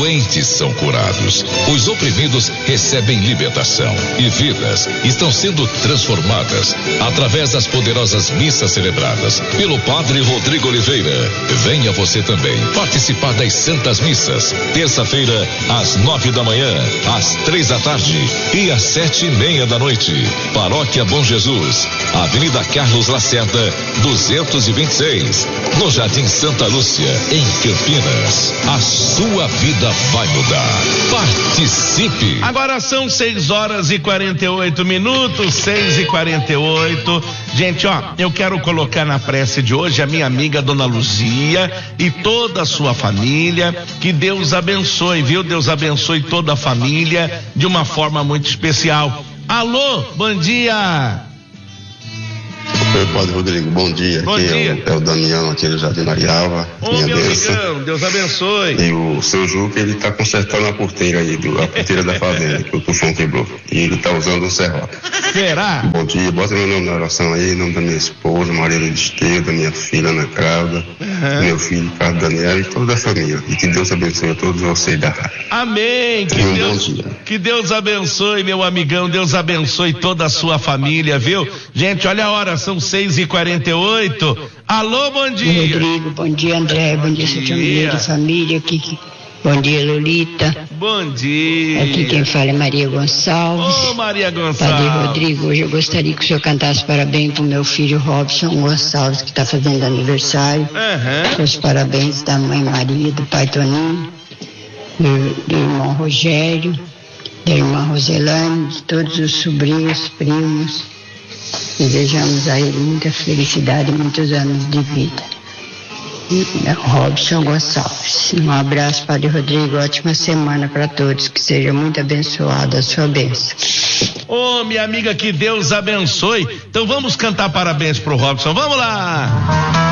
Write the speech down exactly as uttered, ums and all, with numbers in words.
doentes são curados, os oprimidos recebem libertação e vidas estão sendo transformadas através das poderosas missas celebradas pelo Padre Rodrigo Oliveira. Venha você também participar das Santas Missas, terça-feira às nove da manhã, às três da tarde e às sete e meia da noite. Paróquia Bom Jesus, Avenida Carlos Lacerda, duzentos e vinte e seis, no Jardim Santa Lúcia, em Campinas. A sua vida vai mudar. Participe! Agora são seis horas e quarenta e oito minutos, seis e quarenta e oito. Gente, ó, eu quero colocar na prece de hoje a minha amiga Dona Luzia e toda a sua família. Que Deus abençoe, viu? Deus abençoe toda a família de uma forma muito especial. Alô, bom dia! Oi, Padre Rodrigo, bom dia. Bom aqui dia. É, o, é o Damião, aqui do Jardim Marialva. Ô, minha meu benção. amigão, Deus abençoe. E o seu Juca, ele tá consertando a porteira aí, do, a porteira da fazenda, que o tufão quebrou. E ele tá usando um serrote. Será? Bom dia, bota meu nome na oração aí, em nome da minha esposa, Maria de Esteira, da minha filha Ana Cláudia, Uhum. meu filho Carlos Daniel e toda a família. E que Deus abençoe a todos vocês da rádio. Amém. Que Tenha um Deus, bom dia. que Deus abençoe, meu amigão. Deus abençoe toda a sua família, viu? Gente, olha a hora, são seis e quarenta e oito. Alô, bom dia. Rodrigo, bom dia, André, bom dia, dia. família de família, aqui, bom dia, Lolita, Bom dia. aqui quem fala é Maria Gonçalves. Ô, Maria Padre Gonçalves. Rodrigo, hoje eu gostaria que o senhor cantasse parabéns pro meu filho Robson Gonçalves, que está fazendo aniversário. Aham. Os parabéns da mãe Maria, do pai Toninho, do, do irmão Rogério, da irmã Roselane, de todos os sobrinhos, primos. Desejamos a ele muita felicidade e muitos anos de vida. Robson Gonçalves. Um abraço, Padre Rodrigo. Ótima semana para todos. Que seja muito abençoada a sua bênção. Ô, minha amiga, que Deus abençoe. Então vamos cantar parabéns pro Robson. Vamos lá.